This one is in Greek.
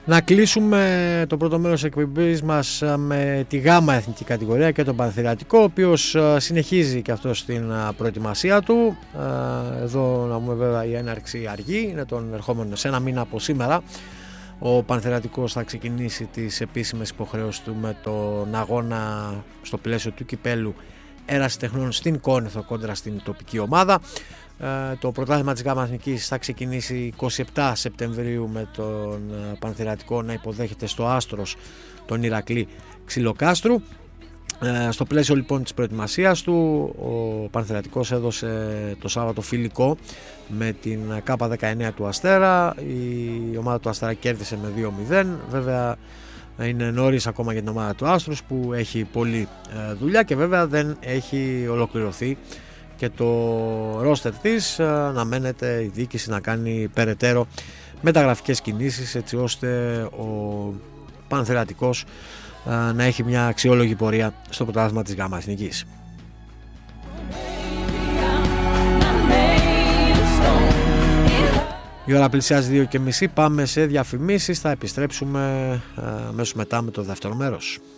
Να κλείσουμε το πρώτο μέρος της εκπομπής μας με τη γάμα εθνική κατηγορία και τον Πανθηριακό, ο οποίος συνεχίζει και αυτό στην προετοιμασία του. Εδώ να πούμε βέβαια η έναρξη αργή, είναι τον ερχόμενο σε ένα μήνα από σήμερα. Ο Πανθηριακός θα ξεκινήσει τις επίσημες υποχρεώσεις του με τον αγώνα στο πλαίσιο του κυπέλου Έραση Τεχνών στην Κόνηθο κόντρα στην τοπική ομάδα. Το πρωτάθλημα της ΓΑΜΑ Εθνικής θα ξεκινήσει 27 Σεπτεμβρίου με τον Πανθηριακό να υποδέχεται στο Άστρος τον Ηρακλή Ξυλοκάστρου. Στο πλαίσιο λοιπόν της προετοιμασίας του, ο Πανθηριακός έδωσε το Σάββατο φιλικό με την K19 του Αστέρα. Η ομάδα του Αστέρα κέρδισε με 2-0. Βέβαια είναι νωρίς ακόμα για την ομάδα του Άστρους που έχει πολλή δουλειά και βέβαια δεν έχει ολοκληρωθεί και το ρόστερ της. Αναμένεται η διοίκηση να κάνει περαιτέρω μεταγραφικές κινήσεις έτσι ώστε ο Πανθηριακός να έχει μια αξιόλογη πορεία στο πρωτάθλημα της ΓΑΜΑ Εθνικής. Η ώρα πλησιάζει 2:30, πάμε σε διαφημίσεις, θα επιστρέψουμε αμέσως μετά με το δεύτερο μέρος.